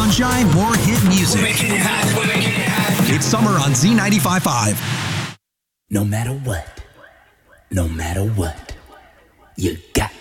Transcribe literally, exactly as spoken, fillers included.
sunshine, more hit music. We're making it hot. We're making it hot. It's summer on Z ninety-five point five. No matter what, no matter what, you